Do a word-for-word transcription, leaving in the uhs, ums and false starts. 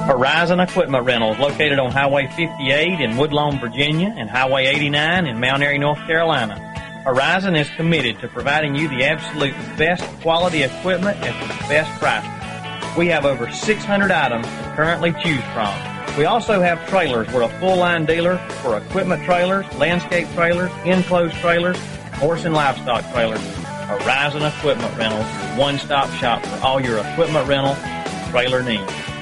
Horizon Equipment Rentals, located on Highway fifty-eight in Woodlawn, Virginia, and Highway eighty-nine in Mount Airy, North Carolina. Horizon is committed to providing you the absolute best quality equipment at the best price. We have over six hundred items to currently choose from. We also have trailers. We're a full-line dealer for equipment trailers, landscape trailers, enclosed trailers, and horse and livestock trailers. Horizon Equipment Rentals, one-stop shop for all your equipment rental and trailer needs.